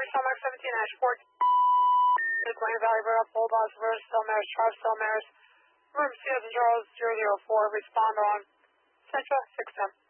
Maris 17 Ashport. Glen Valley Road, Bulldogs, Rose, Stillmares, Charles Stillmares. Room Seals and Charles 004. Respond on Central 610.